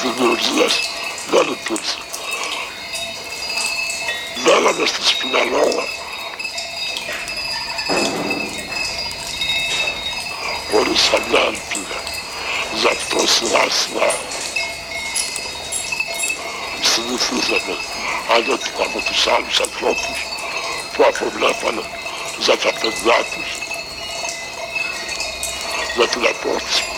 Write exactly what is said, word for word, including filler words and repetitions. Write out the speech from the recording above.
δημιουργίας δεν υπήρχε. Μέναμε στη Σπιναλόγα χωρίς καμιά ελπίδα. Γι' αυτό σιγά σιγά συνηθίζαμε ανέτοιμα με τους άλλους ανθρώπους που αποβλέπανε για τα παιδιά τους, για την επόμενη